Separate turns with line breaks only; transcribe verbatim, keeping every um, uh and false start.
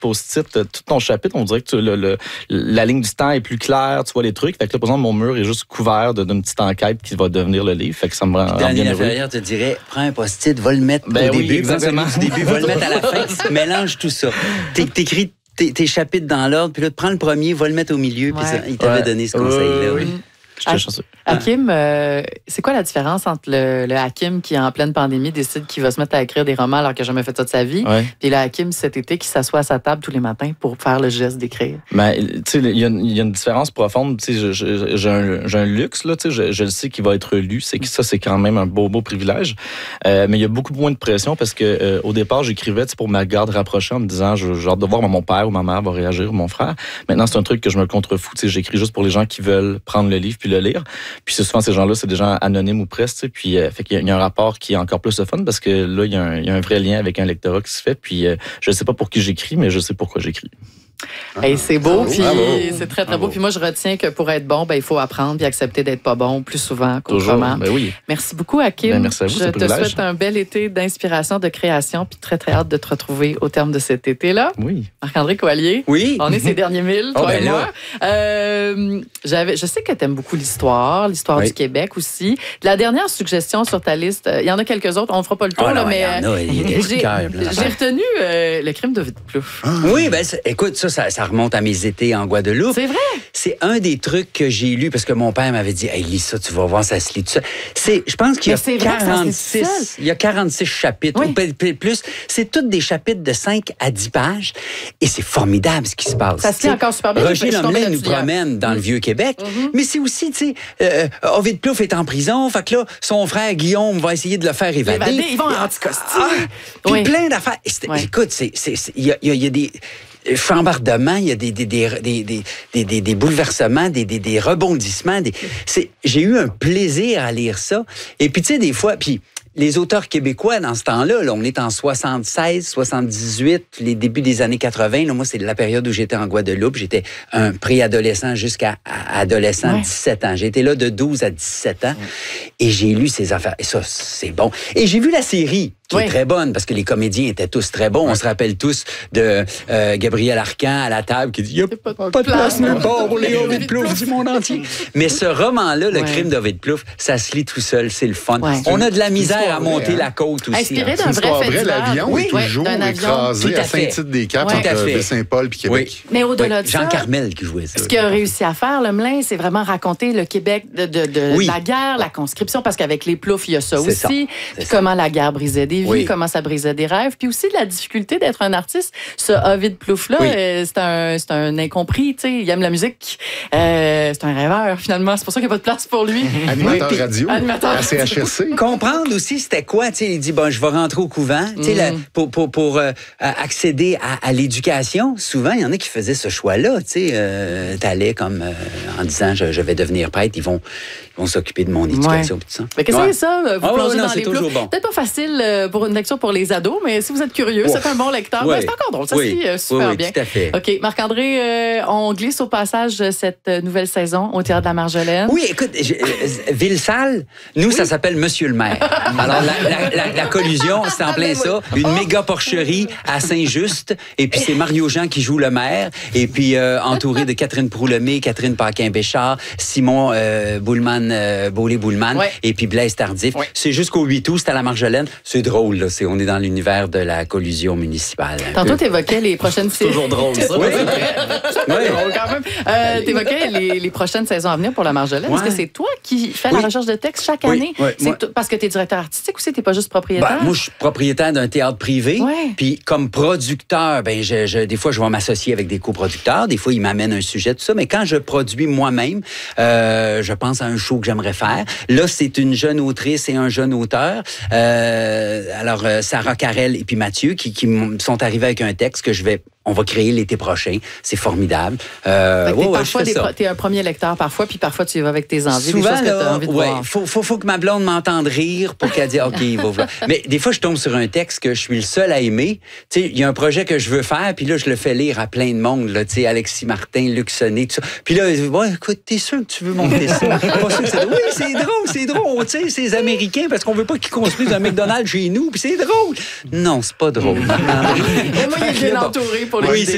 post-it, tout ton chapitre, on dirait que tu, le, le, la ligne du temps est plus claire, tu vois les trucs. Fait que là, par exemple, mon mur est juste couvert de, d'une petite enquête qui va devenir le livre. Fait que ça me rend, rend bien heureux.
Daniel te dirait, prends un post-it, va le mettre
ben
au
oui,
début,
exactement.
va le mettre au début, va le mettre à la fin, mélange tout ça. T'écris tes, tes chapitres dans l'ordre, puis là, tu prends le premier, va le mettre au milieu, puis ouais. il t'avait ouais. donné ce conseil-là.
Oui, oui.
Ha- Hakim, euh, c'est quoi la différence entre le, le Hakim qui, en pleine pandémie, décide qu'il va se mettre à écrire des romans alors qu'il n'a jamais fait ça de sa vie, ouais. puis le Hakim cet été qui s'assoit à sa table tous les matins pour faire le geste d'écrire?
Ben, tu sais, il y, y a une différence profonde. Tu sais, j'ai un, j'ai un luxe, là, tu sais, je, je le sais qu'il va être lu. C'est que ça, c'est quand même un beau, beau privilège. Euh, mais il y a beaucoup moins de pression parce que euh, au départ, j'écrivais pour ma garde rapprochée en me disant, j'ai hâte de voir mon père ou ma mère va réagir, ou mon frère. Maintenant, c'est un truc que je me contrefous. Tu sais, j'écris juste pour les gens qui veulent prendre le livre puis le lire. Puis c'est souvent ces gens-là, c'est des gens anonymes ou presque, tu sais, puis euh, fait qu'il y a, il y a un rapport qui est encore plus le fun parce que là, il y a un, il y a un vrai lien avec un lectorat qui se fait. Puis euh, je ne sais pas pour qui j'écris, mais je sais pourquoi j'écris.
Ah, hey, c'est beau, puis c'est très, très beau. Puis moi, je retiens que pour être bon, ben, il faut apprendre puis accepter d'être pas bon plus souvent qu'autrement.
Ben oui.
Merci beaucoup, Hakim.
Ben, merci à vous,
je te souhaite un bel été d'inspiration, de création, puis très, très hâte de te retrouver au terme de cet été-là.
Oui.
Marc-André Coallier.
Oui.
On est ces derniers milles, toi oh, ben et moi. Euh, j'avais, je sais que tu aimes beaucoup l'histoire, l'histoire oui. du Québec aussi. La dernière suggestion sur ta liste, il y en a quelques autres, on ne fera pas le tour, oh, là, non, mais
euh, a,
j'ai, j'ai retenu euh, le crime d'Ovid Plouffe.
Oui, ben écoute, ça, ça, ça remonte à mes étés en Guadeloupe.
C'est vrai?
C'est un des trucs que j'ai lu parce que mon père m'avait dit, hey, lis ça, tu vas voir, ça se lit tout ça. C'est, je pense qu'il y a quarante-six, il y a quarante-six chapitres, oui. ou plus. C'est tous des chapitres de cinq à dix pages et c'est formidable ce qui se passe.
Ça se lit encore super bien.
Roger Lemelin nous promène dans mmh. le Vieux-Québec, mmh. mais c'est aussi, tu sais, euh, Ovid Plouffe est en prison, fait que là, son frère Guillaume va essayer de le faire évader.
évader ils vont en anticosti. Ah,
puis
oui.
plein d'affaires. Ouais. Écoute, c'est, c'est, c'est, il y a, il y a des chambardements, il y a des, des, des, des, des, des, des bouleversements, des, des, des rebondissements. Des... C'est... J'ai eu un plaisir à lire ça. Et puis, tu sais, des fois, puis les auteurs québécois, dans ce temps-là, là, on est en soixante-seize, soixante-dix-huit, les débuts des années quatre-vingts. Là, moi, c'est la période où j'étais en Guadeloupe. J'étais un préadolescent jusqu'à adolescent, ouais. dix-sept ans. J'ai été là de douze à dix-sept ans. Ouais. Et j'ai lu ces affaires. Et ça, c'est bon. Et j'ai vu la série, qui oui. est très bonne, parce que les comédiens étaient tous très bons. Ouais. On se rappelle tous de euh, Gabriel Arcan à la table qui dit « Il n'y a pas, pas de place nulle part pour les Ovid Plouffe du monde entier. » Mais ce roman-là, Le ouais. crime d'Ovid Plouffe, ça se lit tout seul, c'est le fun. Ouais. On a de la misère à monter hein? la côte aussi.
Inspiré d'un vrai fait
vrai, l'avion
oui,
est toujours
ouais,
écrasé à, à Saint-Tite-des-Caps
ouais.
entre Baie-Saint-Paul et Québec.
Oui. Mais au-delà
oui.
de ça,
Jean Carmel qui jouait ça.
Ce qu'il a réussi à faire, Lemelin, c'est vraiment raconter le Québec de, de, de oui. la guerre, la conscription, parce qu'avec les Plouffe, il y a ça
c'est
aussi.
Ça.
Comment la guerre brisait des vies,
oui.
comment ça brisait des rêves, puis aussi de la difficulté d'être un artiste. Ce Ovid Plouffe-là, oui. euh, c'est, un, c'est un incompris, tu sais, il aime la musique. Euh, c'est un rêveur, finalement. C'est pour ça qu'il n'y a pas de place pour lui.
Animateur oui, radio,
animateur
à C H S C.
Comprendre aussi c'était quoi, tu sais, il dit, bon, je vais rentrer au couvent, tu sais, mm. pour, pour, pour euh, accéder à, à l'éducation. Souvent, il y en a qui faisaient ce choix-là, tu sais, euh, t'allais comme euh, en disant, je, je vais devenir prêtre, ils vont, ils vont s'occuper de mon éducation.
Ouais.
Tout ça.
Mais qu'est-ce que ouais. c'est ça, vous
oh,
plongez
non,
dans les Plouffe?
Bon.
Peut-être pas facile pour une lecture pour les ados, mais si vous êtes curieux, oh. c'est un bon lecteur.
Oui.
Ben, c'est encore drôle, ça
oui.
se lit euh, super
oui, oui,
bien.
Tout à fait.
OK, Marc-André, euh, on glisse au passage cette nouvelle saison au Théâtre de la Marjolaine.
Oui, écoute, je, euh, Ville-Salle, nous, oui. ça s'appelle Monsieur le maire. Alors, la, la, la, la collusion, c'est en plein ça. Une oh. méga porcherie à Saint-Just. Et puis, c'est Mario Jean qui joue le maire. Et puis, euh, entouré de Catherine Proulomé, Catherine Paquin-Béchard, Simon euh, Boulman, euh, Beaulé-Boulman, ouais. et puis Blaise Tardif. Ouais. C'est jusqu'au huit août, c'est à la Marjolaine. C'est drôle, là. C'est, on est dans l'univers de la collusion municipale.
Tantôt, tu évoquais les prochaines
saisons. C'est toujours drôle, ça.
Oui,
c'est oui. drôle quand même. Euh, tu évoquais les, les prochaines saisons à venir pour la Marjolaine. Ouais. Est-ce que c'est toi qui fais oui. la recherche de texte chaque
oui.
année?
Oui.
C'est moi... parce que tu es directeur artistique ou c'est t'es pas juste propriétaire?
Ben, moi, je suis propriétaire d'un théâtre privé.
Ouais.
Puis, comme producteur, ben, je, je, des fois, je vais m'associer avec des coproducteurs. Des fois, ils m'amènent un sujet, tout ça. Mais quand je produis moi-même, euh, je pense à un show que j'aimerais faire. Là, c'est une jeune autrice et un jeune auteur. Euh, alors, euh, Sarah Carrel et puis Mathieu qui, qui sont arrivés avec un texte que je vais... On va créer l'été prochain. C'est formidable. Euh, ouais,
parfois,
ouais,
tu es un premier lecteur, parfois, puis parfois, tu y vas avec tes envies,
souvent,
des choses que tu as envie de
ouais,
voir.
Faut, faut, faut que ma blonde m'entende rire pour qu'elle dise « OK, il va vouloir. » Mais des fois, je tombe sur un texte que je suis le seul à aimer. Tu sais, il y a un projet que je veux faire, puis là, je le fais lire à plein de monde. Là, tu sais, Alexis Martin, Luc Sonnet, tout ça. Puis là, ouais, écoute, t'es sûr que tu veux monter ça? Pas sûr que c'est drôle. Oui, c'est drôle, c'est drôle. Tu sais, c'est les Américains, parce qu'on veut pas qu'ils construisent un McDonald's chez nous, puis c'est drôle. Non, c'est pas drôle.
Mais moi, il est bien entouré pour les
oui,